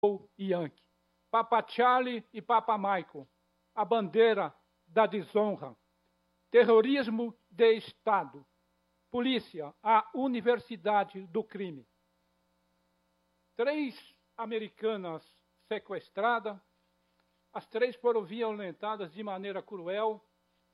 Yankee. Papa Charlie e Papa Michael, a bandeira da desonra. Terrorismo de Estado. Polícia, a universidade do crime. 3 americanas sequestradas, as 3 foram violentadas de maneira cruel.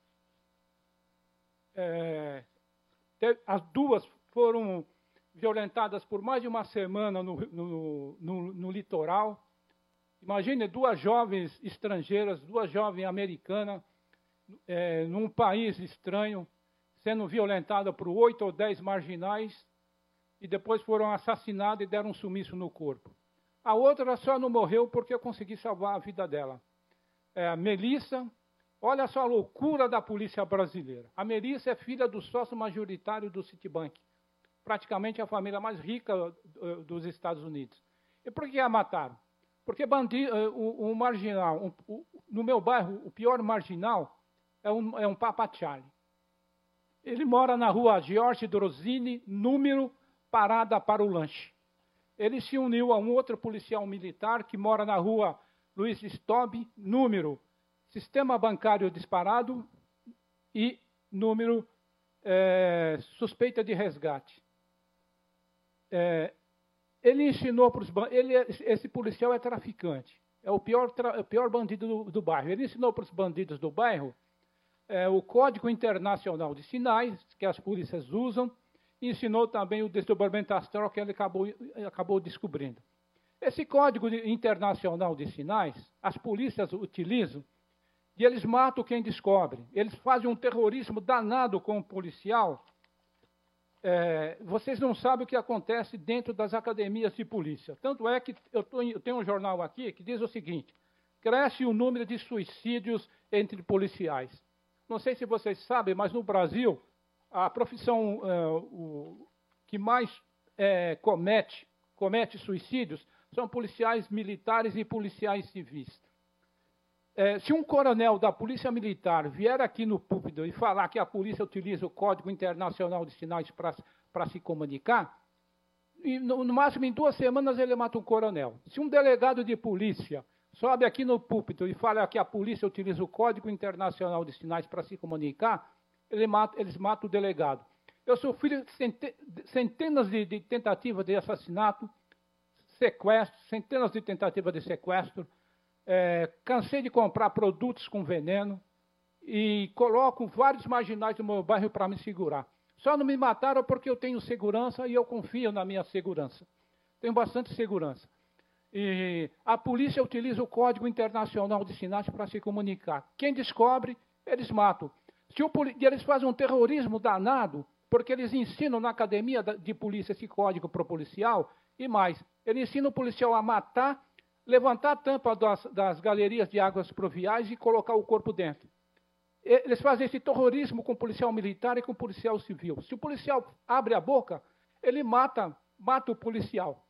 As 2 foram violentadas por mais de uma semana no litoral. Imagine 2 jovens estrangeiras, 2 jovens americanas, num país estranho, sendo violentadas por 8 ou 10 marginais, e depois foram assassinadas e deram um sumiço no corpo. A outra só não morreu porque eu consegui salvar a vida dela. A Melissa, olha só a loucura da polícia brasileira. A Melissa é filha do sócio majoritário do Citibank, praticamente a família mais rica dos Estados Unidos. E por que a mataram? Porque o marginal, no meu bairro, o pior marginal é um Papa Charlie. Ele mora na rua George Drosini, número Parada para o Lanche. Ele se uniu a um outro policial militar que mora na rua Luiz Stobb, número Sistema Bancário Disparado e número Suspeita de Resgate. Ele ensinou para os bandidos, esse policial é traficante, é o pior bandido do bairro. Ele ensinou para os bandidos do bairro o Código Internacional de Sinais, que as polícias usam, e ensinou também o desdobramento astral, que ele acabou descobrindo. Esse Código Internacional de Sinais, as polícias utilizam, e eles matam quem descobre. Eles fazem um terrorismo danado com o policial. Vocês não sabem o que acontece dentro das academias de polícia. Tanto é que eu tenho um jornal aqui que diz o seguinte: cresce o número de suicídios entre policiais. Não sei se vocês sabem, mas no Brasil, a profissão que mais comete suicídios são policiais militares e policiais civis. Se um coronel da Polícia Militar vier aqui no púlpito e falar que a polícia utiliza o Código Internacional de Sinais para se comunicar, e no máximo em 2 semanas ele mata um coronel. Se um delegado de polícia sobe aqui no púlpito e fala que a polícia utiliza o Código Internacional de Sinais para se comunicar, eles matam o delegado. Eu sofri centenas de tentativas de assassinato, sequestro, centenas de tentativas de sequestro. Cansei de comprar produtos com veneno e coloco vários marginais do meu bairro para me segurar. Só não me mataram porque eu tenho segurança e eu confio na minha segurança. Tenho bastante segurança. E a polícia utiliza o Código Internacional de Sinais para se comunicar. Quem descobre, eles matam. E eles fazem um terrorismo danado, porque eles ensinam na academia de polícia esse código para o policial, e mais, eles ensinam o policial a matar, levantar a tampa das galerias de águas pluviais e colocar o corpo dentro. Eles fazem esse terrorismo com o policial militar e com o policial civil. Se o policial abre a boca, ele mata o policial.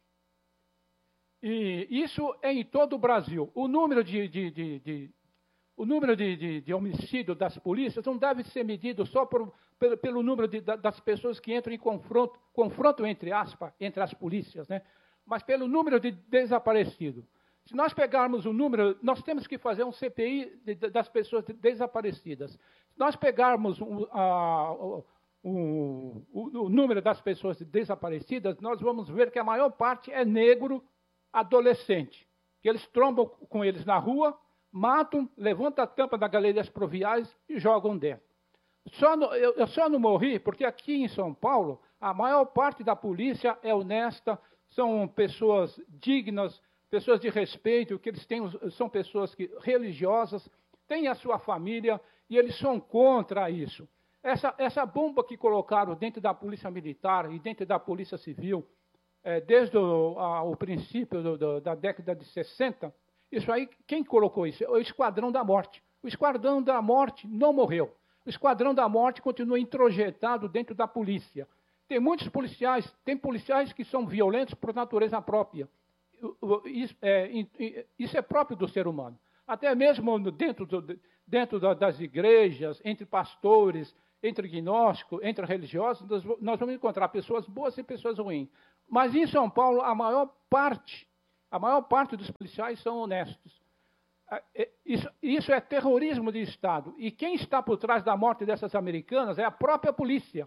E isso é em todo o Brasil. O número de homicídio das polícias não deve ser medido só pelo número das pessoas que entram em confronto entre aspas, entre as polícias, né? Mas pelo número de desaparecidos. Se nós pegarmos o número, nós temos que fazer um CPI das pessoas desaparecidas. Se nós pegarmos o número das pessoas desaparecidas, nós vamos ver que a maior parte é negro adolescente, que eles trombam com eles na rua, matam, levantam a tampa das galerias pluviais e jogam dentro. Eu só não morri porque aqui em São Paulo, a maior parte da polícia é honesta, são pessoas dignas, pessoas de respeito, que eles são pessoas religiosas, têm a sua família e eles são contra isso. Essa bomba que colocaram dentro da polícia militar e dentro da polícia civil, desde o princípio da década de 60, isso aí, quem colocou isso? É o Esquadrão da Morte. O Esquadrão da Morte não morreu. O Esquadrão da Morte continua introjetado dentro da polícia. Tem muitos policiais, tem policiais que são violentos por natureza própria. Isso é próprio do ser humano. Até mesmo dentro das igrejas, entre pastores, entre gnósticos, entre religiosos, nós vamos encontrar pessoas boas e pessoas ruins. Mas em São Paulo, a maior parte A maior parte dos policiais são honestos. Isso é terrorismo de Estado. E quem está por trás da morte dessas americanas é a própria polícia.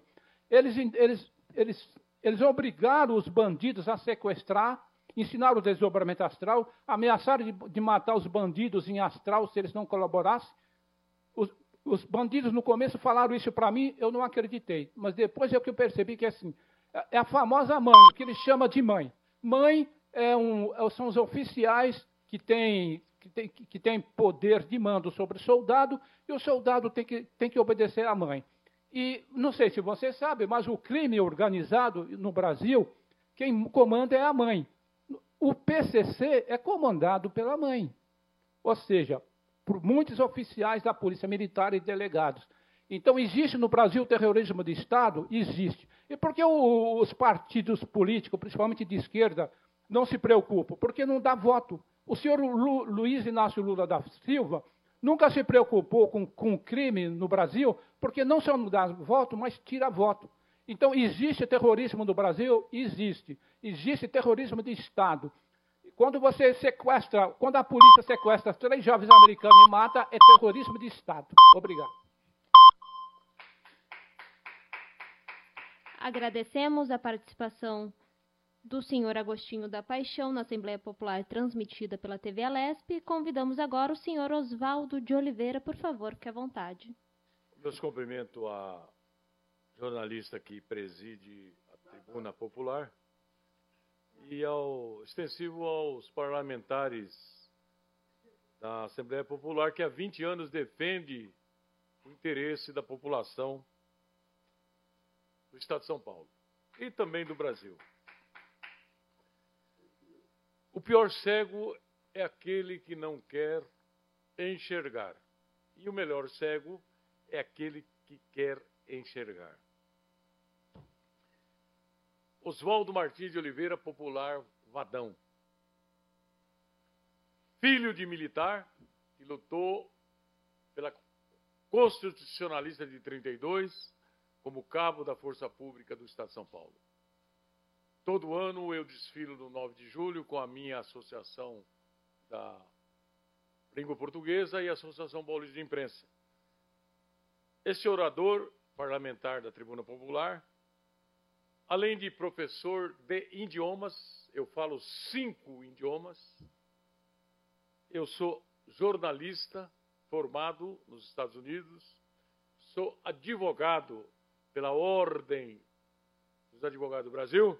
Eles obrigaram os bandidos a sequestrar, ensinaram o desdobramento astral, ameaçaram de matar os bandidos em astral se eles não colaborassem. Os bandidos no começo falaram isso para mim, eu não acreditei. Mas depois é que eu percebi que assim, é a famosa mãe, que ele chama de mãe. Mãe são os oficiais que têm poder de mando sobre o soldado, e o soldado tem que obedecer à mãe. E não sei se você sabe, mas o crime organizado no Brasil, quem comanda é a mãe. O PCC é comandado pela mãe. Ou seja, por muitos oficiais da Polícia Militar e delegados. Então, existe no Brasil terrorismo de Estado? Existe. E por que os partidos políticos, principalmente de esquerda, não se preocupam? Porque não dá voto. O senhor Luiz Inácio Lula da Silva nunca se preocupou com crime no Brasil, porque não só não dá voto, mas tira voto. Então, existe terrorismo no Brasil? Existe. Existe terrorismo de Estado. Quando a polícia sequestra 3 jovens americanos e mata, é terrorismo de Estado. Obrigado. Agradecemos a participação do senhor Agostinho da Paixão na Assembleia Popular transmitida pela TV Alesp. Convidamos agora o senhor Oswaldo de Oliveira, por favor, fique à vontade. Meus cumprimentos à jornalista que preside a Tribuna Popular e extensivo aos parlamentares da Assembleia Popular que há 20 anos defende o interesse da população do Estado de São Paulo e também do Brasil. O pior cego é aquele que não quer enxergar. E o melhor cego é aquele que quer enxergar. Oswaldo Martins de Oliveira, popular Vadão. Filho de militar, que lutou pela Constitucionalista de 32, como cabo da Força Pública do Estado de São Paulo. Todo ano eu desfilo no 9 de julho com a minha associação da língua portuguesa e a Associação Paulista de Imprensa. Esse orador parlamentar da Tribuna Popular, além de professor de idiomas, eu falo 5 idiomas, eu sou jornalista formado nos Estados Unidos, sou advogado pela Ordem dos Advogados do Brasil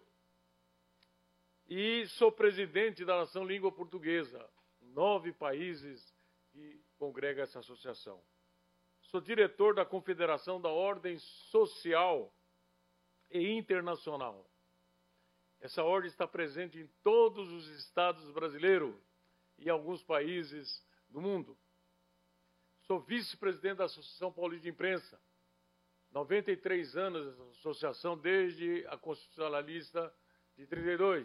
e sou presidente da Nação Língua Portuguesa, 9 países que congrega essa associação. Sou diretor da Confederação da Ordem Social e Internacional. Essa ordem está presente em todos os estados brasileiros e alguns países do mundo. Sou vice-presidente da Associação Paulista de Imprensa. 93 anos dessa associação, desde a Constitucionalista de 32.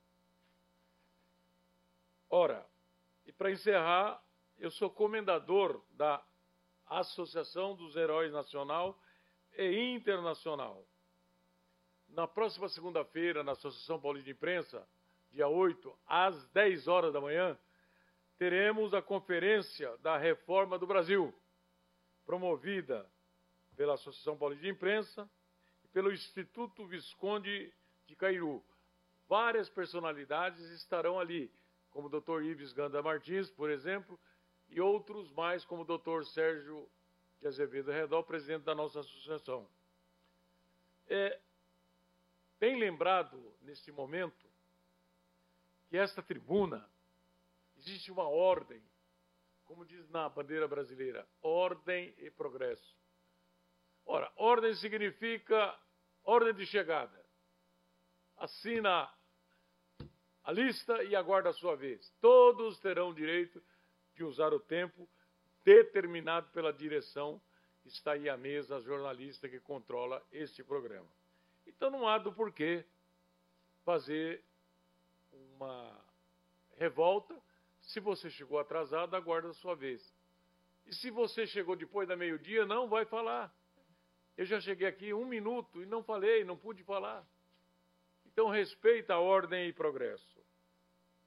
Ora, e para encerrar, eu sou comendador da Associação dos Heróis Nacional e Internacional. Na próxima segunda-feira, na Associação Paulista de Imprensa, dia 8, às 10 horas da manhã, teremos a Conferência da Reforma do Brasil, promovida pela Associação Paulista de Imprensa e pelo Instituto Visconde de Cairu. Várias personalidades estarão ali, como o Dr. Ives Ganda Martins, por exemplo, e outros mais, como o Dr. Sérgio de Azevedo Redol, presidente da nossa associação. Bem lembrado, neste momento, que esta tribuna, existe uma ordem, como diz na bandeira brasileira, ordem e progresso. Ora, ordem significa ordem de chegada. Assina a lista e aguarda a sua vez. Todos terão direito de usar o tempo determinado pela direção que está aí à mesa, a jornalista que controla este programa. Então não há do porquê fazer uma revolta. Se você chegou atrasado, aguarda a sua vez. E se você chegou depois da meio-dia, não vai falar. Eu já cheguei aqui 1 minuto e não falei, não pude falar. Então respeita a ordem e progresso.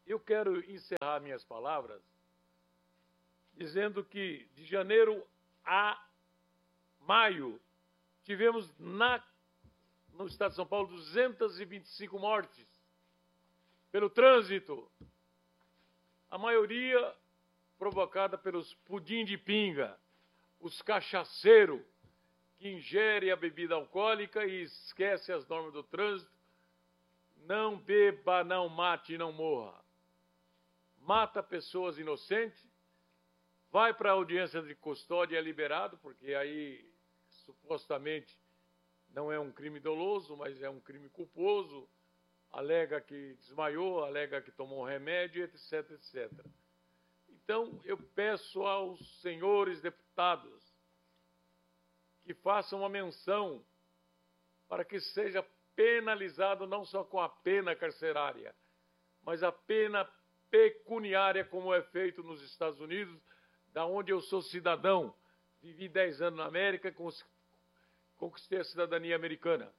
eu quero encerrar minhas palavras dizendo que de janeiro a maio tivemos no estado de São Paulo 225 mortes pelo trânsito, a maioria provocada pelos pudim de pinga, os cachaceiros que ingerem a bebida alcoólica e esquecem as normas do trânsito. Não beba, não mate, não morra. Mata pessoas inocentes, vai para a audiência de custódia e é liberado, porque aí supostamente não é um crime doloso, mas é um crime culposo, alega que desmaiou, alega que tomou um remédio, etc, etc. Então, eu peço aos senhores deputados que façam uma menção para que seja penalizado não só com a pena carcerária, mas a pena pecuniária, como é feito nos Estados Unidos, da onde eu sou cidadão. Vivi 10 anos na América, conquistei a cidadania americana.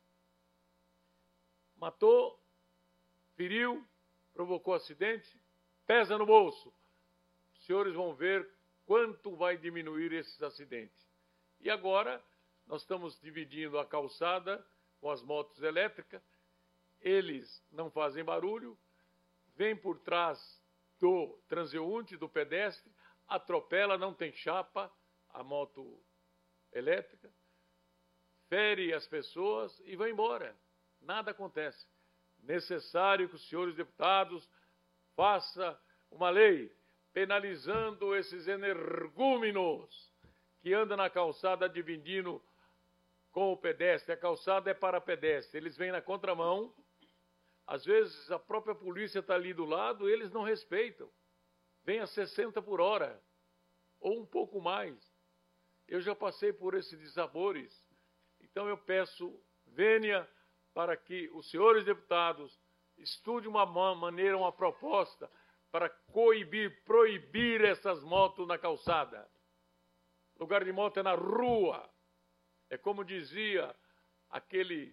Matou, feriu, provocou acidente, pesa no bolso. Os senhores vão ver quanto vai diminuir esses acidentes. E agora, nós estamos dividindo a calçada com as motos elétricas. Eles não fazem barulho, vêm por trás do transeunte, do pedestre, atropela, não tem chapa, a moto elétrica, fere as pessoas e vai embora. Nada acontece. Necessário que os senhores deputados façam uma lei penalizando esses energúmenos que andam na calçada dividindo com o pedestre. A calçada é para pedestre. Eles vêm na contramão. Às vezes a própria polícia está ali do lado, eles não respeitam. Vem a 60 por hora, ou um pouco mais. Eu já passei por esses dissabores. Então eu peço vênia para que os senhores deputados estudem uma maneira, uma proposta para proibir essas motos na calçada. Lugar de moto é na rua. É como dizia aquele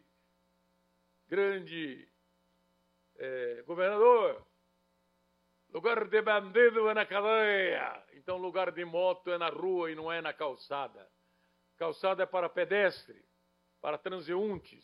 grande governador, lugar de bandido é na cadeia. Então, lugar de moto é na rua e não é na calçada. Calçada é para pedestre, para transeuntes.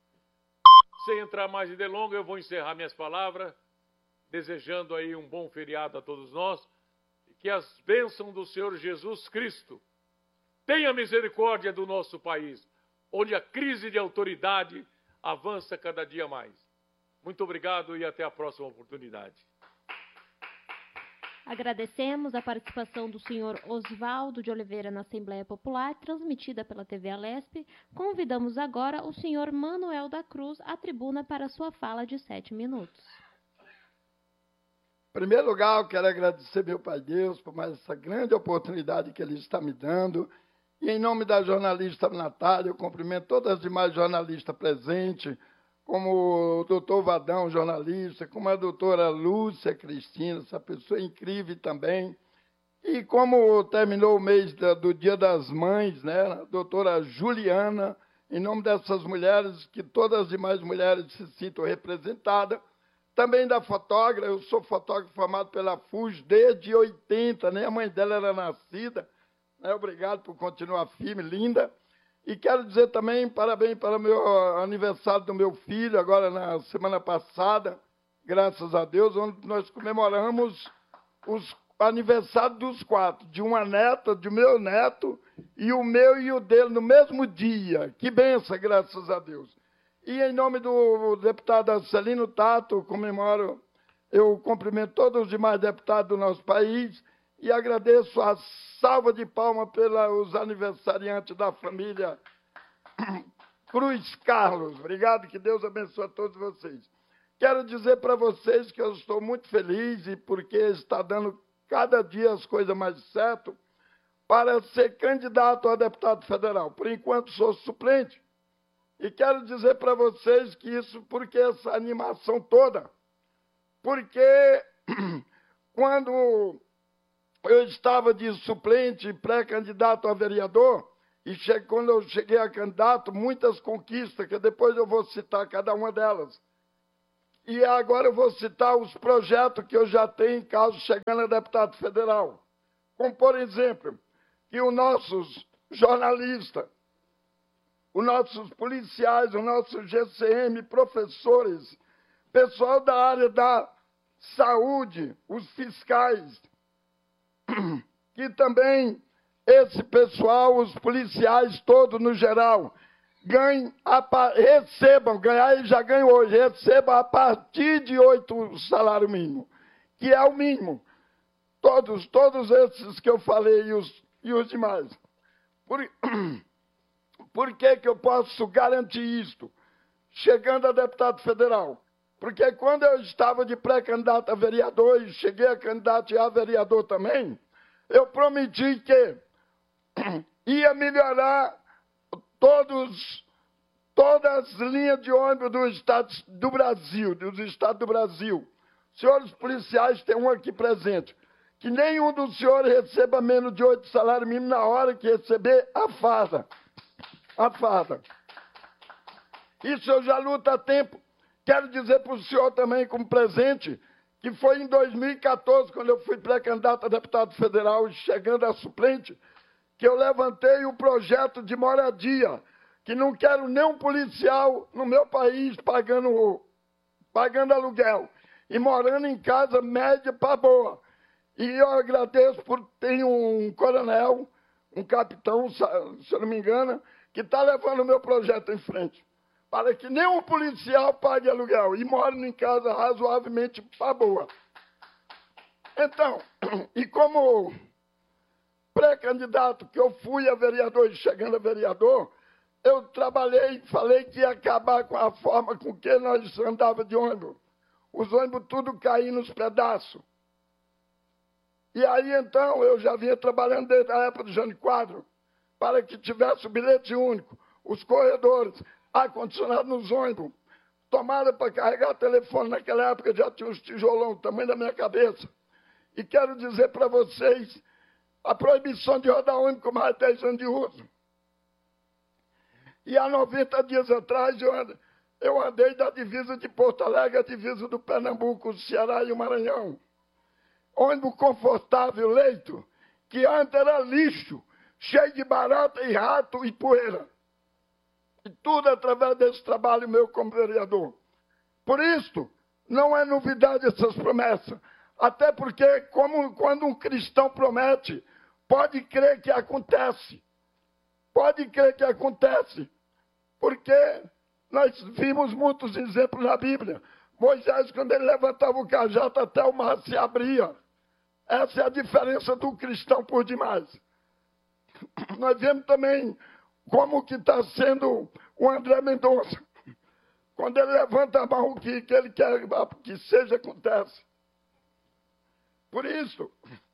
Sem entrar mais em delongas, eu vou encerrar minhas palavras, desejando aí um bom feriado a todos nós, e que as bênçãos do Senhor Jesus Cristo tenha misericórdia do nosso país, onde a crise de autoridade avança cada dia mais. Muito obrigado e até a próxima oportunidade. Agradecemos a participação do senhor Osvaldo de Oliveira na Assembleia Popular, transmitida pela TV Alesp. Convidamos agora o senhor Manuel da Cruz à tribuna para sua fala de 7 minutos. Em primeiro lugar, eu quero agradecer meu Pai Deus por mais essa grande oportunidade que Ele está me dando. E em nome da jornalista Natália, eu cumprimento todas as demais jornalistas presentes, como o doutor Vadão, jornalista, como a doutora Lúcia Cristina, essa pessoa incrível também. E como terminou o mês do Dia das Mães, né, a doutora Juliana, em nome dessas mulheres, que todas as demais mulheres se sintam representadas. Também da fotógrafa, eu sou fotógrafo formado pela FUS desde 80, nem a mãe dela era nascida. Obrigado por continuar firme, linda. E quero dizer também parabéns para o meu aniversário do meu filho, agora na semana passada, graças a Deus, onde nós comemoramos os aniversários dos 4, de uma neta, de meu neto, e o meu e o dele no mesmo dia. Que benção, graças a Deus. E em nome do deputado Arcelino Tato, eu cumprimento todos os demais deputados do nosso país, e agradeço a salva de palmas pelos aniversariantes da família Cruz Carlos. Obrigado, que Deus abençoe a todos vocês. Quero dizer para vocês que eu estou muito feliz e porque está dando cada dia as coisas mais certas para ser candidato a deputado federal. Por enquanto, sou suplente. E quero dizer para vocês que isso, porque essa animação toda, porque quando eu estava de suplente, pré-candidato a vereador, e quando eu cheguei a candidato, muitas conquistas, que depois eu vou citar cada uma delas. E agora eu vou citar os projetos que eu já tenho, caso chegando a deputado federal. Como, por exemplo, que os nossos jornalistas, os nossos policiais, os nossos GCM, professores, pessoal da área da saúde, os fiscais, que também esse pessoal, os policiais todos no geral, recebam, ganhar e já ganham hoje, recebam a partir de 8 salário mínimo, que é o mínimo. Todos esses que eu falei e os demais. Por que eu posso garantir isto? Chegando a deputado federal. Porque quando eu estava de pré-candidato a vereador e cheguei a candidato a vereador também, eu prometi que ia melhorar todas as linhas de ônibus do estado do Brasil, dos estados do Brasil. Senhores policiais, tem um aqui presente. Que nenhum dos senhores receba menos de 8 salários mínimos na hora que receber a farda. A farda. Isso eu já luto há tempo. Quero dizer para o senhor também, como presente, que foi em 2014, quando eu fui pré-candidato a deputado federal, chegando a suplente, que eu levantei o projeto de moradia, que não quero nenhum policial no meu país pagando aluguel e morando em casa média para boa. E eu agradeço por ter um coronel, um capitão, se eu não me engano, que está levando o meu projeto em frente, para que nenhum policial pague aluguel e more em casa razoavelmente para boa. Então, e como pré-candidato que eu fui a vereador e chegando a vereador, eu trabalhei, falei que ia acabar com a forma com que nós andávamos de ônibus. Os ônibus tudo caindo nos pedaços. E aí, então, eu já vinha trabalhando desde a época do Jânio Quadro, para que tivesse o bilhete único, os corredores, ar-condicionado nos ônibus, tomada para carregar telefone. Naquela época já tinha os tijolão do tamanho da minha cabeça. E quero dizer para vocês a proibição de rodar ônibus com mais de 10 anos de uso. E há 90 dias atrás eu andei da divisa de Porto Alegre à divisa do Pernambuco, o Ceará e o Maranhão. Ônibus confortável, leito, que antes era lixo, cheio de barata e rato e poeira. E tudo através desse trabalho meu como vereador. Por isso, não é novidade essas promessas. Até porque, quando um cristão promete, pode crer que acontece. Pode crer que acontece. Porque nós vimos muitos exemplos na Bíblia. Moisés, quando ele levantava o cajado, até o mar se abria. Essa é a diferença do cristão por demais. Nós vemos também como que está sendo o André Mendonça. Quando ele levanta a mão, que ele quer que seja, acontece. Por isso,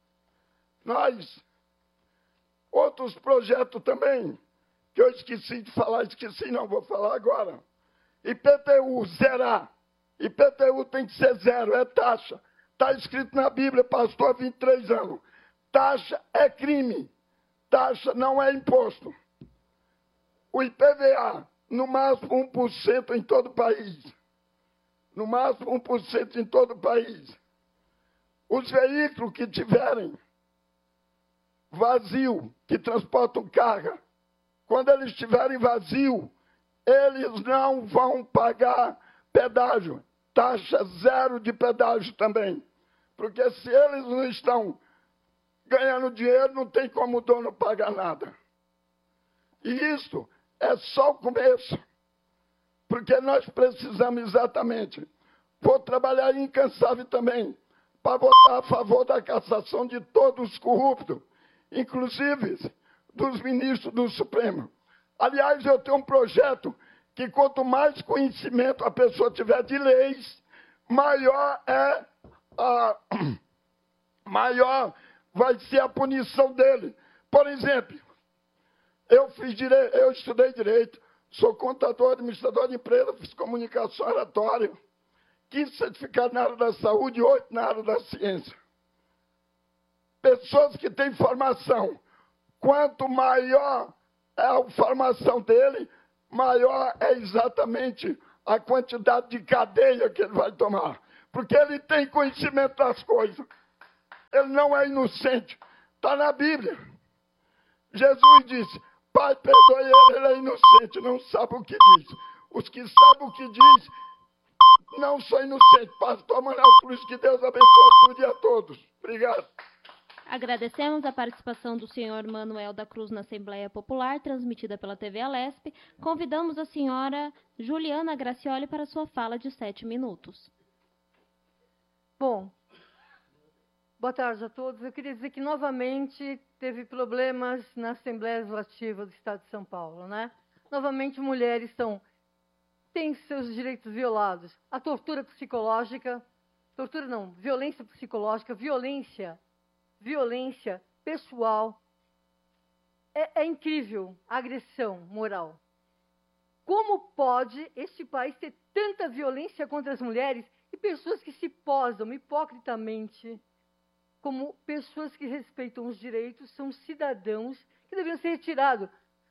outros projetos também, que eu esqueci de falar, não vou falar agora. IPTU, zerar. IPTU tem que ser zero, é taxa. Está escrito na Bíblia, pastor, há 23 anos. Taxa é crime. Taxa não é imposto. O IPVA, no máximo 1% em todo o país. No máximo 1% em todo o país. Os veículos que tiverem vazio, que transportam carga, quando eles estiverem vazio, eles não vão pagar pedágio. Taxa zero de pedágio também. Porque se eles não estão ganhando dinheiro, não tem como o dono pagar nada. E isso é só o começo. Porque nós precisamos exatamente. Vou trabalhar incansável também para votar a favor da cassação de todos os corruptos, inclusive dos ministros do Supremo. Aliás, eu tenho um projeto que quanto mais conhecimento a pessoa tiver de leis, maior vai ser a punição dele. Por exemplo, eu estudei direito, sou contador, administrador de empresa, fiz comunicação oratória, 15 certificados na área da saúde e 8 na área da ciência. Pessoas que têm formação, quanto maior é a formação dele, maior é exatamente a quantidade de cadeia que ele vai tomar. Porque ele tem conhecimento das coisas. Ele não é inocente. Está na Bíblia. Jesus disse, Pai, perdoe ele é inocente, não sabe o que diz. Os que sabem o que diz, não são inocentes. Pastor Manuel Cruz, que Deus abençoe tudo e a todos. Obrigado. Agradecemos a participação do senhor Manuel da Cruz na Assembleia Popular, transmitida pela TV Alesp. Convidamos a senhora Juliana Gracioli para sua fala de 7 minutos. Bom, boa tarde a todos. Eu queria dizer que, novamente, teve problemas na Assembleia Legislativa do Estado de São Paulo, né? Novamente, mulheres têm seus direitos violados. A tortura psicológica, violência psicológica, violência pessoal. É incrível a agressão moral. Como pode este país ter tanta violência contra as mulheres e pessoas que se posam hipocritamente como pessoas que respeitam os direitos, são cidadãos que deveriam ser retirados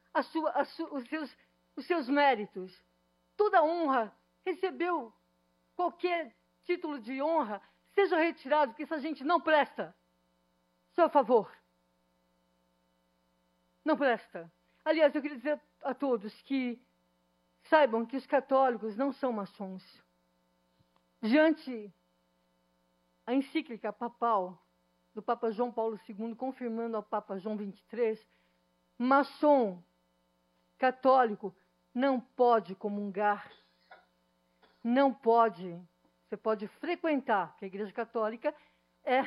os seus méritos. Toda honra, recebeu qualquer título de honra, seja retirado, porque essa gente não presta. Só a favor. Não presta. Aliás, eu queria dizer a todos que saibam que os católicos não são maçons. Diante a encíclica papal do Papa João Paulo II, confirmando ao Papa João XXIII, maçom católico não pode comungar, não pode. Você pode frequentar, que a Igreja Católica é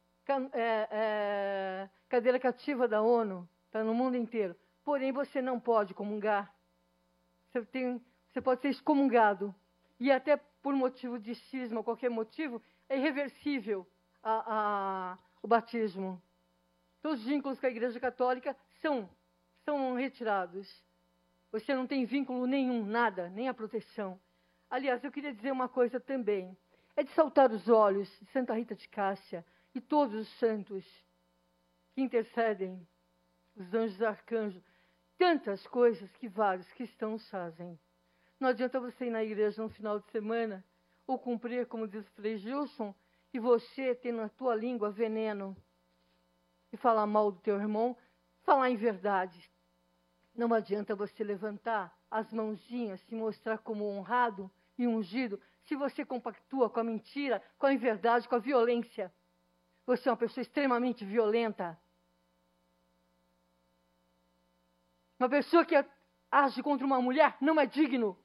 cadeira cativa da ONU, está no mundo inteiro. Porém, você não pode comungar. Você pode ser excomungado. E até por motivo de cisma, qualquer motivo, é irreversível o batismo. Todos os vínculos com a Igreja Católica são retirados. Você não tem vínculo nenhum, nada, nem a proteção. Aliás, eu queria dizer uma coisa também. É de saltar os olhos de Santa Rita de Cássia e todos os santos que intercedem, os anjos e arcanjos, tantas coisas que vários cristãos fazem. Não adianta você ir na igreja no final de semana ou cumprir, como diz o Frei Gilson, e você ter na tua língua veneno e falar mal do teu irmão, falar em verdade. Não adianta você levantar as mãozinhas, se mostrar como honrado e ungido, se você compactua com a mentira, com a inverdade, com a violência. Você é uma pessoa extremamente violenta. Uma pessoa que age contra uma mulher não é digno.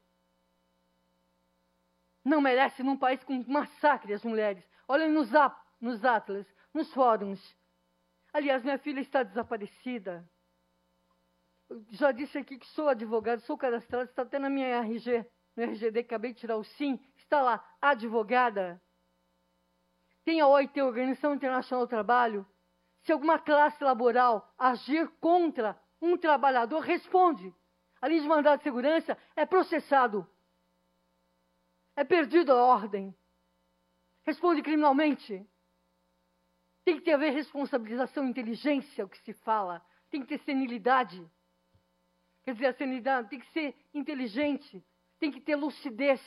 Não merece num país com massacre as mulheres. Olhem nos atlas, nos fóruns. Aliás, minha filha está desaparecida. Eu já disse aqui que sou advogado, sou cadastrado, está até na minha RG, no RGD, acabei de tirar o SIM, está lá, advogada. Tem a OIT, Organização Internacional do Trabalho. Se alguma classe laboral agir contra um trabalhador, responde. Além de mandado de segurança, é processado. É perdido a ordem. Responde criminalmente. Tem que haver responsabilização, inteligência, o que se fala. Tem que ter senilidade. Quer dizer, a senilidade tem que ser inteligente. Tem que ter lucidez.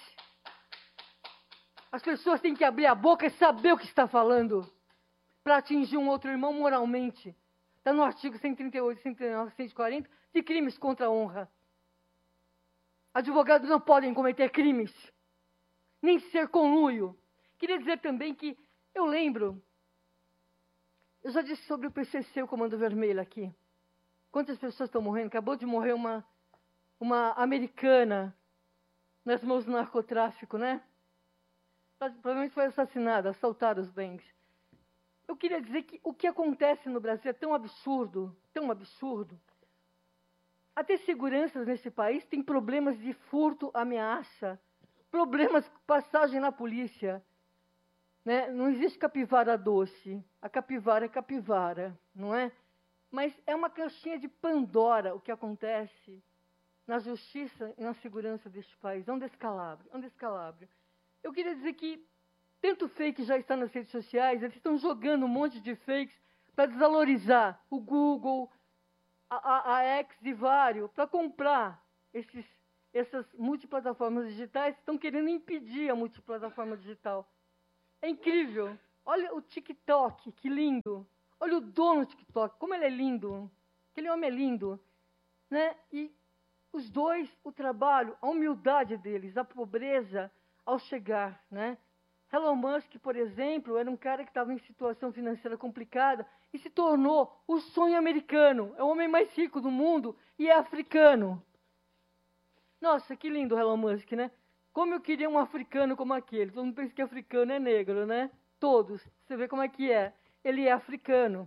As pessoas têm que abrir a boca e saber o que está falando para atingir um outro irmão moralmente. Está no artigo 138, 139, 140, de crimes contra a honra. Advogados não podem cometer crimes, nem ser conluio. Queria dizer também que eu lembro, eu já disse sobre o PCC, o Comando Vermelho aqui. Quantas pessoas estão morrendo? Acabou de morrer uma americana nas mãos do narcotráfico, né? Provavelmente foi assassinada, assaltaram os bens. Eu queria dizer que o que acontece no Brasil é tão absurdo, tão absurdo. Até seguranças nesse país têm problemas de furto, ameaça, problemas de passagem na polícia. Né? Não existe capivara doce. A capivara é capivara, não é? Mas é uma caixinha de Pandora o que acontece na justiça e na segurança deste país. É um descalabro, é um descalabro. Eu queria dizer que tanto fake já está nas redes sociais, eles estão jogando um monte de fakes para desvalorizar o Google, a X e vários, para comprar essas multiplataformas digitais estão querendo impedir a multiplataforma digital. É incrível. Olha o TikTok, que lindo. Olha o dono do TikTok, como ele é lindo. Aquele homem é lindo. Né? E os dois, o trabalho, a humildade deles, a pobreza ao chegar. Né? Elon Musk, por exemplo, era um cara que estava em situação financeira complicada e se tornou o sonho americano. É o homem mais rico do mundo e é africano. Nossa, que lindo o Elon Musk, né? Como eu queria um africano como aquele. Todo mundo pensa que africano é negro, né? Todos. Você vê como é que é. Ele é africano.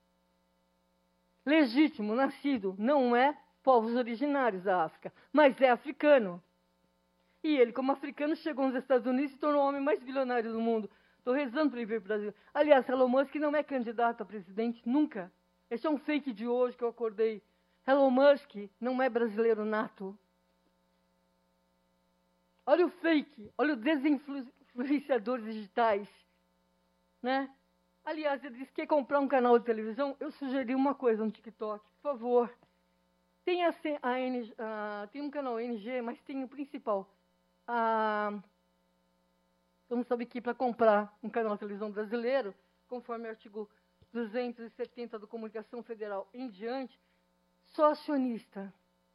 Legítimo, nascido. Não é povos originários da África, mas é africano. E ele, como africano, chegou nos Estados Unidos e se tornou o homem mais bilionário do mundo. Estou rezando para ele vir para o Brasil. Aliás, Elon Musk não é candidato a presidente, nunca. Esse é um fake de hoje que eu acordei. Elon Musk não é brasileiro nato. Olha o fake, olha os desinfluenciadores digitais. Né? Aliás, ele disse que quer comprar um canal de televisão. Eu sugeri uma coisa no TikTok, por favor. Tem, tem um canal NG, mas tem o principal. Vamos saber que para comprar um canal de televisão brasileiro, conforme o artigo 270 da Comunicação Federal em diante, só acionista.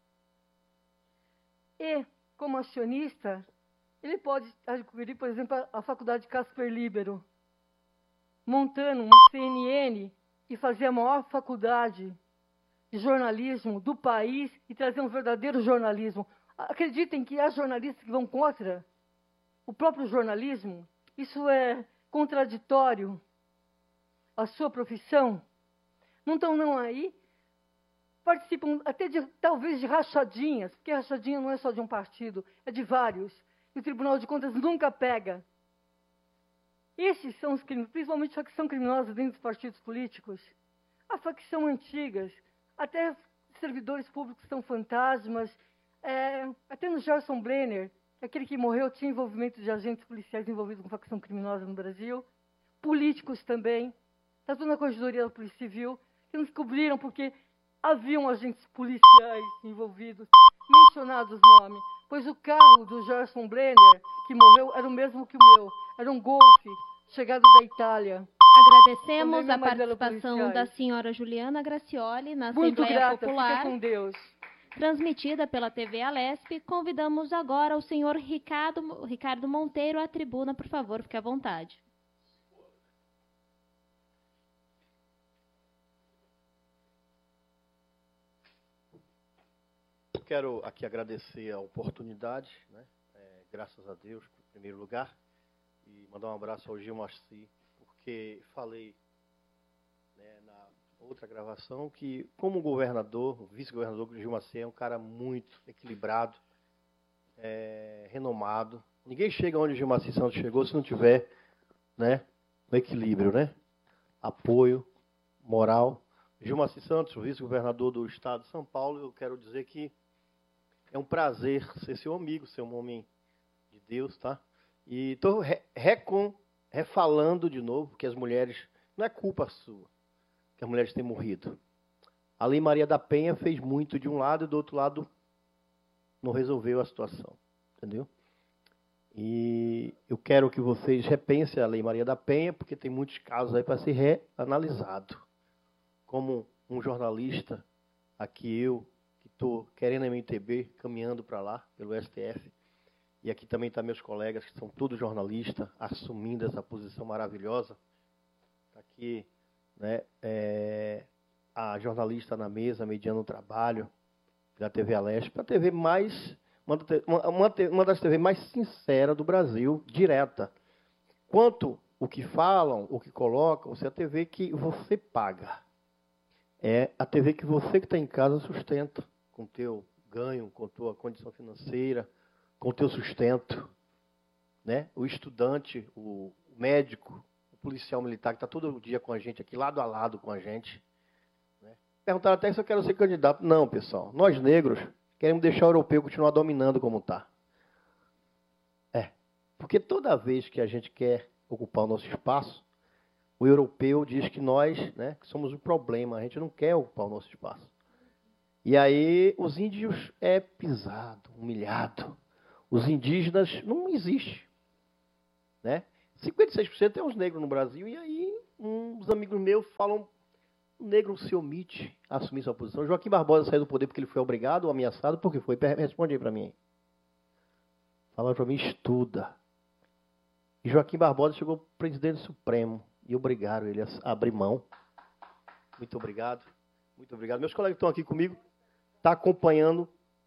E, como acionista, ele pode adquirir, por exemplo, a Faculdade Casper Libero, montando uma CNN e fazer a maior faculdade de jornalismo do país e trazer um verdadeiro jornalismo. Acreditem que há jornalistas que vão contra o próprio jornalismo. Isso é contraditório à sua profissão. Não estão não aí. Participam até talvez de rachadinhas, porque rachadinha não é só de um partido, é de vários. E o Tribunal de Contas nunca pega. Esses são os crimes, principalmente a facção criminosa dentro dos partidos políticos. A facção antigas, até servidores públicos são fantasmas. Até no Gerson Brenner, aquele que morreu, tinha envolvimento de agentes policiais envolvidos com facção criminosa no Brasil. Políticos também. Está tudo na Corregedoria da Polícia Civil, que não descobriram porque haviam agentes policiais envolvidos, mencionados os nomes. Pois o carro do Gerson Brenner, que morreu, era o mesmo que o meu. Era um Golf, chegado da Itália. Agradecemos a participação da senhora Juliana Gracioli na Muito Assembleia grata, Popular, fica com Deus. transmitida pela TV Alesp. Convidamos agora o senhor Ricardo Monteiro à tribuna, por favor, fique à vontade. Quero aqui agradecer a oportunidade, né? Graças a Deus, em primeiro lugar, e mandar um abraço ao Gil Maci, porque falei, né, na outra gravação que, como governador, o vice-governador Gil Maci é um cara muito equilibrado, renomado. Ninguém chega onde o Gil Maci Santos chegou se não tiver, né, um equilíbrio, né? Apoio, moral. Gil Maci Santos, o vice-governador do estado de São Paulo, eu quero dizer que é um prazer ser seu amigo, ser um homem de Deus, tá? E estou refalando de novo que as mulheres, não é culpa sua que as mulheres têm morrido. A Lei Maria da Penha fez muito de um lado e do outro lado não resolveu a situação, entendeu? E eu quero que vocês repensem a Lei Maria da Penha, porque tem muitos casos aí para ser reanalisado. Como um jornalista, aqui eu, que estou querendo a MTB, caminhando para lá, pelo STF, e aqui também estão meus colegas, que são todos jornalistas, assumindo essa posição maravilhosa. Aqui, né, a jornalista na mesa, mediando o trabalho da TV Alesp, a TV mais, uma das TV mais sinceras do Brasil, direta. Quanto o que falam, o que colocam, é a TV que você paga. É a TV que você que está em casa sustenta, com o teu ganho, com a tua condição financeira, com o teu sustento, né? O estudante, o médico, o policial militar que está todo dia com a gente aqui, lado a lado com a gente. Né? Perguntaram até se eu quero ser candidato. Não, pessoal. Nós negros queremos deixar o europeu continuar dominando como está. Porque toda vez que a gente quer ocupar o nosso espaço, o europeu diz que nós, né, que somos o problema. A gente não quer ocupar o nosso espaço. E aí os índios é pisado, humilhado. Os indígenas não existe, né? 56% é os negros no Brasil, e aí uns amigos meus falam, o negro se omite a assumir sua posição. Joaquim Barbosa saiu do poder porque ele foi obrigado ou ameaçado, porque foi. Responde aí para mim. Fala para mim, estuda. E Joaquim Barbosa chegou presidente supremo, e obrigaram ele a abrir mão. Muito obrigado, muito obrigado. Meus colegas que estão aqui comigo, estão acompanhando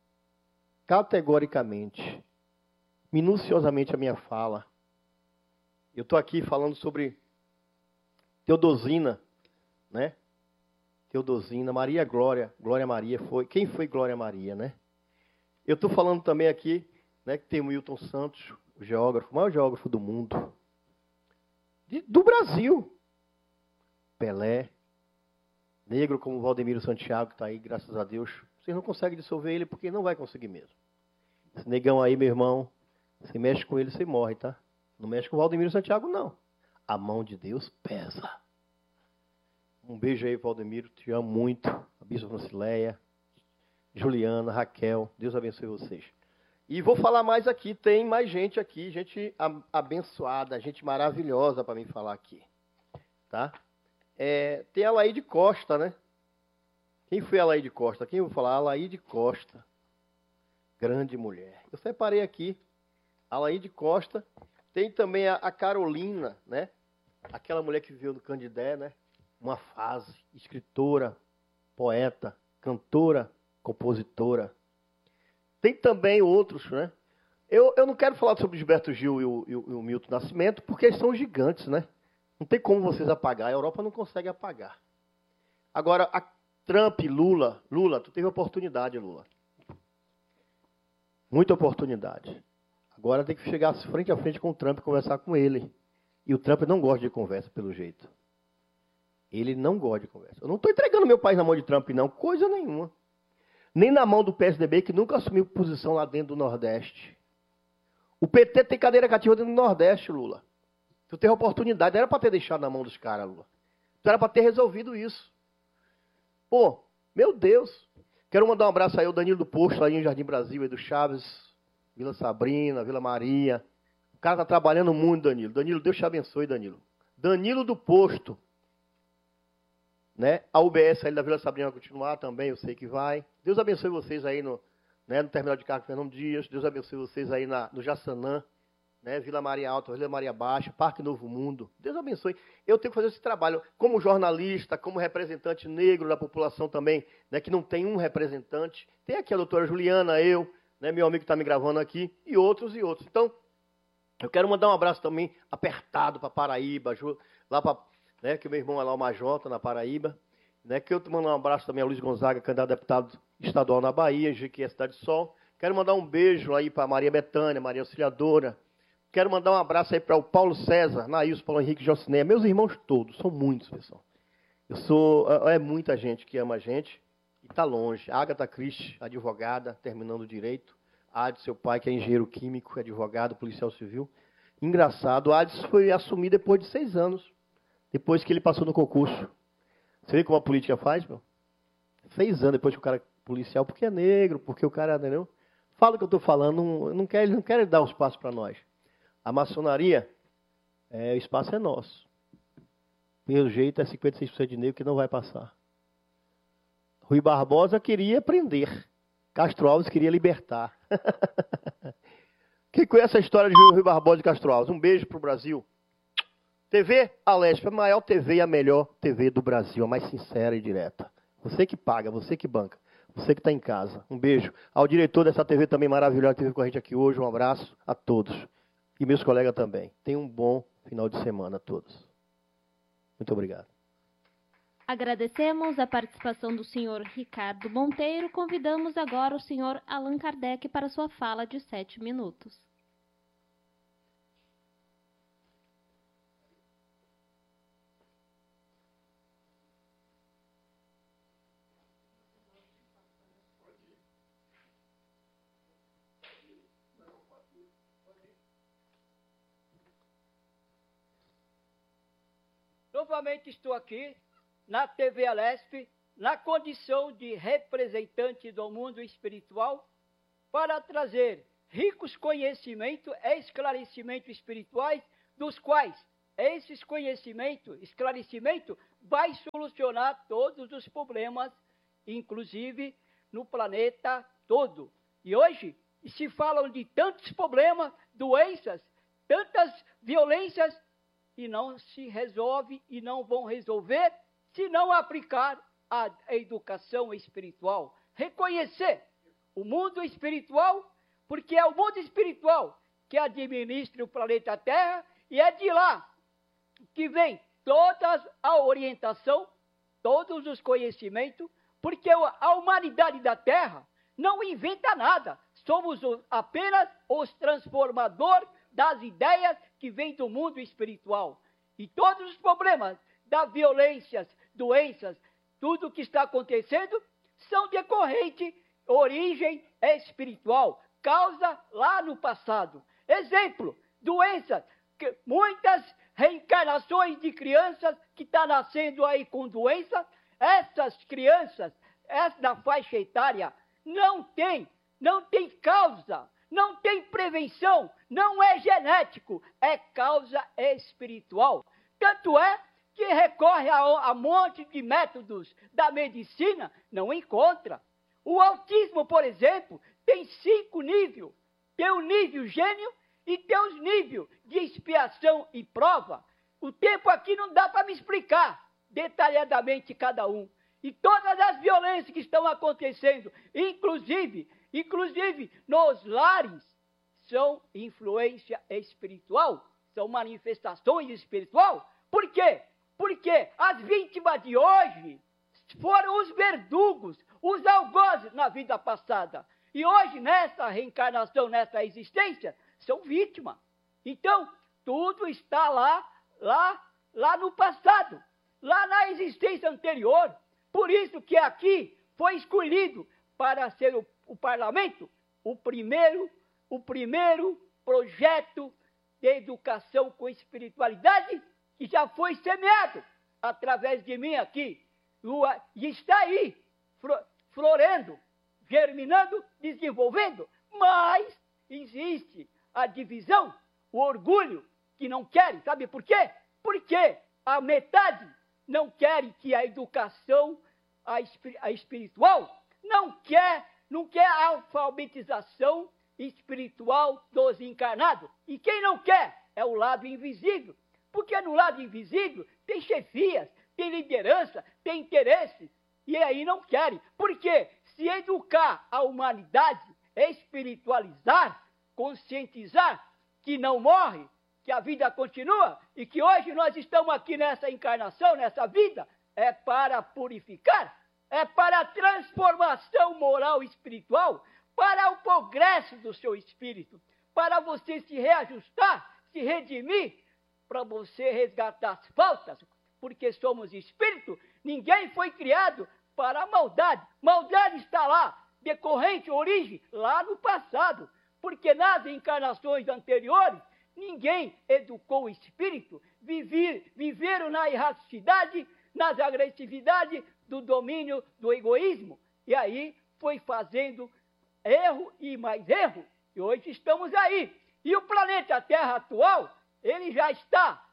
categoricamente, minuciosamente a minha fala. Eu estou aqui falando sobre Teodosina, né? Teodosina, Maria Glória, Glória Maria foi. Quem foi Glória Maria, né? Eu estou falando também aqui, né, que tem o Milton Santos, o geógrafo, o maior geógrafo do mundo, do Brasil. Pelé, negro como Valdemiro Santiago, que está aí, graças a Deus. Vocês não conseguem dissolver ele porque não vai conseguir mesmo. Esse negão aí, meu irmão, você mexe com ele, você morre, tá? Não mexe com o Valdemiro Santiago, não. A mão de Deus pesa. Um beijo aí, Valdemiro. Te amo muito. A Bispa Francileia, Juliana, Raquel. Deus abençoe vocês. E vou falar mais aqui. Tem mais gente aqui. Gente abençoada. Gente maravilhosa para mim falar aqui. Tá? Tem a Laíde Costa, né? Quem foi a Laíde Costa? Quem eu vou falar? A Laíde Costa. Grande mulher. Eu separei aqui. A Laíde Costa. Tem também a Carolina, né? Aquela mulher que viveu no Candidé, né? Uma fase, escritora, poeta, cantora, compositora. Tem também outros, né? Eu não quero falar sobre Gilberto Gil e o Milton Nascimento, porque eles são gigantes, né? Não tem como vocês apagar. A Europa não consegue apagar. Agora, a Trump, Lula, tu teve oportunidade, Lula. Muita oportunidade. Agora tem que chegar frente a frente com o Trump e conversar com ele. E o Trump não gosta de conversa, pelo jeito. Ele não gosta de conversa. Eu não estou entregando meu país na mão de Trump, não. Coisa nenhuma. Nem na mão do PSDB, que nunca assumiu posição lá dentro do Nordeste. O PT tem cadeira cativa dentro do Nordeste, Lula. Tu teve oportunidade. Não era para ter deixado na mão dos caras, Lula. Tu era para ter resolvido isso. Pô, meu Deus. Quero mandar um abraço aí ao Danilo do Posto, aí em Jardim Brasil, aí do Chaves, Vila Sabrina, Vila Maria. O cara tá trabalhando muito, Danilo. Danilo, Deus te abençoe, Danilo. Danilo do Posto. Né? A UBS ali da Vila Sabrina vai continuar também, eu sei que vai. Deus abençoe vocês aí no terminal de carga Fernando Dias. Deus abençoe vocês aí no Jaçanã, né? Vila Maria Alta, Vila Maria Baixa, Parque Novo Mundo. Deus abençoe. Eu tenho que fazer esse trabalho como jornalista, como representante negro da população também, né? Que não tem um representante. Tem aqui a doutora Juliana, eu, né? Meu amigo que está me gravando aqui, e outros. Então, eu quero mandar um abraço também apertado para Paraíba, lá para... Né, que o meu irmão é lá, o Majota, na Paraíba. Né, que eu te mando um abraço também a Luiz Gonzaga, candidato a deputado estadual na Bahia, que é Cidade do Sol. Quero mandar um beijo aí para Maria Bethânia, Maria Auxiliadora. Quero mandar um abraço aí para o Paulo César, Nailson, Paulo Henrique, Jocineia. Meus irmãos todos, são muitos, pessoal. É muita gente que ama a gente e está longe. Agatha Christie, advogada, terminando direito. Ades, seu pai, que é engenheiro químico, advogado, policial civil. Engraçado, Ades foi assumir depois de 6 anos. Depois que ele passou no concurso. Você vê como a política faz, meu? 6 anos depois que o cara é policial, porque é negro, porque o cara, entendeu? Fala o que eu estou falando, eles não querem dar o espaço para nós. A maçonaria, o espaço é nosso. Pelo jeito é 56% de negro que não vai passar. Rui Barbosa queria prender. Castro Alves queria libertar. Quem conhece a história de Rui Barbosa e Castro Alves? Um beijo para o Brasil. TV Alesp, a maior TV e a melhor TV do Brasil, a mais sincera e direta. Você que paga, você que banca, você que está em casa. Um beijo ao diretor dessa TV também maravilhosa que esteve com a gente aqui hoje. Um abraço a todos. E meus colegas também. Tenham um bom final de semana a todos. Muito obrigado. Agradecemos a participação do senhor Ricardo Monteiro. Convidamos agora o senhor Allan Kardec para sua fala de 7 minutos. Novamente estou aqui na TV Alesp na condição de representante do mundo espiritual para trazer ricos conhecimentos e esclarecimentos espirituais, dos quais esses conhecimentos, esclarecimento, vai solucionar todos os problemas, inclusive no planeta todo. E hoje se falam de tantos problemas, doenças, tantas violências, e não se resolve e não vão resolver se não aplicar a educação espiritual. Reconhecer o mundo espiritual, porque é o mundo espiritual que administra o planeta Terra, e é de lá que vem toda a orientação, todos os conhecimentos, porque a humanidade da Terra não inventa nada. Somos apenas os transformadores das ideias que vêm do mundo espiritual. E todos os problemas das violências, doenças, tudo o que está acontecendo, são decorrentes, origem espiritual, causa lá no passado. Exemplo, doenças, muitas reencarnações de crianças que estão nascendo aí com doenças. Essas crianças, essa faixa etária, não tem causa, não tem prevenção, não é genético, é causa espiritual. Tanto é que recorre a monte de métodos da medicina, não encontra. O autismo, por exemplo, tem 5 níveis. Tem o nível gênio e tem os níveis de expiação e prova. O tempo aqui não dá para me explicar detalhadamente cada um. E todas as violências que estão acontecendo, inclusive nos lares, são influência espiritual, são manifestações espiritual. Por quê? Porque as vítimas de hoje foram os verdugos, os algozes na vida passada. E hoje, nessa reencarnação, nessa existência, são vítimas. Então, tudo está lá no passado, lá na existência anterior. Por isso que aqui foi escolhido para ser o parlamento o primeiro projeto de educação com espiritualidade que já foi semeado através de mim aqui. E está aí, florendo, germinando, desenvolvendo. Mas existe a divisão, o orgulho, que não quer. Sabe por quê? Porque a metade não quer que a educação a espiritual não quer a alfabetização espiritual dos encarnados. E quem não quer é o lado invisível. Porque no lado invisível tem chefias, tem liderança, tem interesse. E aí não querem. Porque se educar a humanidade, espiritualizar, conscientizar que não morre, que a vida continua e que hoje nós estamos aqui nessa encarnação, nessa vida, é para purificar, é para a transformação moral e espiritual, para o progresso do seu espírito, para você se reajustar, se redimir, para você resgatar as faltas, porque somos espírito, ninguém foi criado para a maldade. Maldade está lá, decorrente, origem, lá no passado, porque nas encarnações anteriores, ninguém educou o espírito, viveram na erraticidade, nas agressividades, do domínio do egoísmo. E aí foi fazendo erro e mais erro. E hoje estamos aí. E o planeta Terra atual, ele já está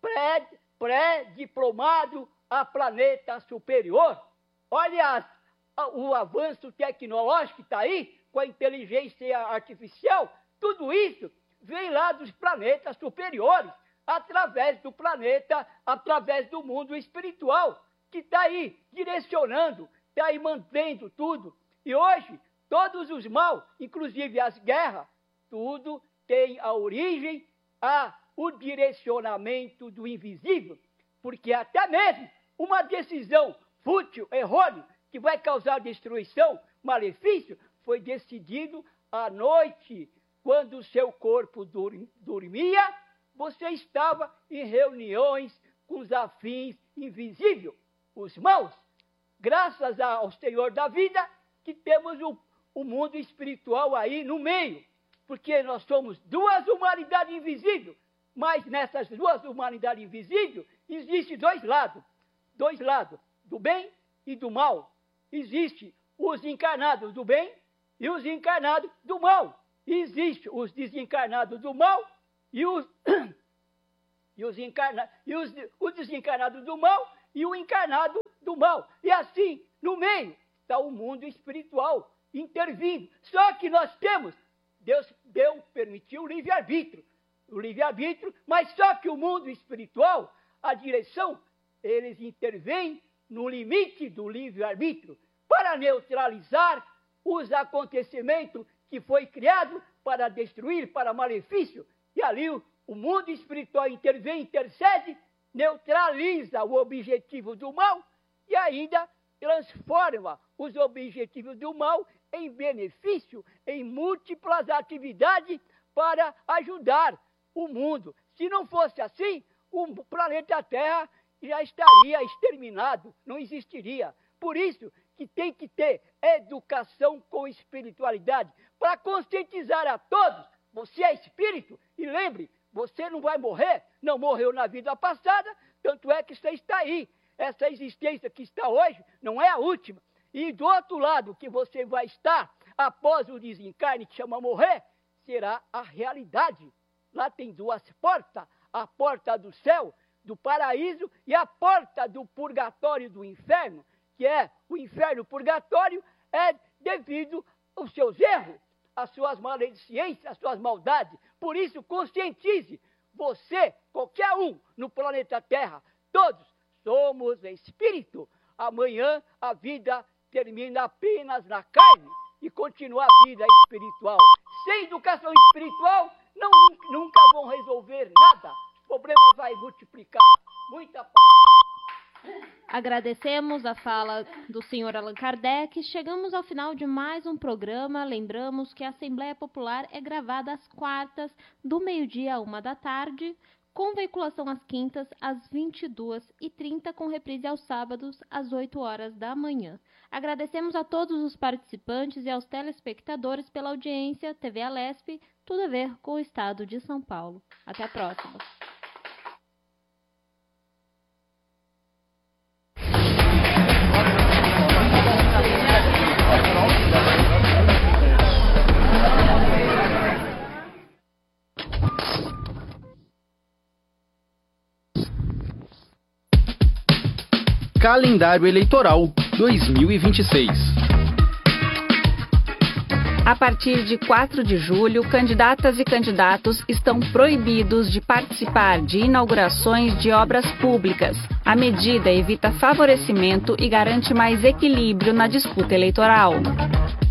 pré-diplomado a planeta superior. Olha o avanço tecnológico que está aí, com a inteligência artificial, tudo isso vem lá dos planetas superiores, através do planeta, através do mundo espiritual, que está aí direcionando, está aí mantendo tudo. E hoje, todos os mal, inclusive as guerras, tudo tem a origem, o direcionamento do invisível, porque até mesmo uma decisão fútil, errônea, que vai causar destruição, malefício, foi decidido à noite, quando o seu corpo dormia, você estava em reuniões com os afins invisíveis, os maus. Graças ao Senhor da vida, que temos o mundo espiritual aí no meio, porque nós somos 2 humanidades invisíveis, mas nessas 2 humanidades invisíveis, existem 2 lados, do bem e do mal. Existem os encarnados do bem e os encarnados do mal. Existem os desencarnados do mal e os desencarnados do mal e o encarnado do mal. E assim, no meio, está o mundo espiritual intervindo. Só que nós temos, Deus permitiu o livre-arbítrio. O livre-arbítrio, mas só que o mundo espiritual, a direção, eles intervêm no limite do livre-arbítrio para neutralizar os acontecimentos que foi criado para destruir, para malefício. E ali o mundo espiritual intervém, intercede, neutraliza o objetivo do mal e ainda transforma os objetivos do mal em benefício, em múltiplas atividades para ajudar o mundo. Se não fosse assim, o planeta Terra já estaria exterminado, não existiria. Por isso que tem que ter educação com espiritualidade, para conscientizar a todos, você é espírito, e lembre, você não vai morrer, não morreu na vida passada, tanto é que você está aí. Essa existência que está hoje não é a última. E do outro lado que você vai estar, após o desencarne, que chama morrer, será a realidade. Lá tem duas portas, a porta do céu, do paraíso, e a porta do purgatório, do inferno, que é o inferno, o purgatório, é devido aos seus erros, às suas maledicências, às suas maldades. Por isso, conscientize, você, qualquer um no planeta Terra, todos somos espírito. Amanhã a vida termina apenas na carne e continua a vida espiritual. Sem educação espiritual, nunca vão resolver nada. O problema vai multiplicar. Muita paz. Agradecemos a fala do senhor Allan Kardec. Chegamos ao final de mais um programa. Lembramos que a Assembleia Popular é gravada às quartas, do meio-dia à 13h, com veiculação às quintas, às 22h30, com reprise aos sábados, às 8h. Agradecemos a todos os participantes e aos telespectadores pela audiência. TV Alesp, tudo a ver com o Estado de São Paulo. Até a próxima. Calendário Eleitoral 2026. A partir de 4 de julho, candidatas e candidatos estão proibidos de participar de inaugurações de obras públicas. A medida evita favorecimento e garante mais equilíbrio na disputa eleitoral.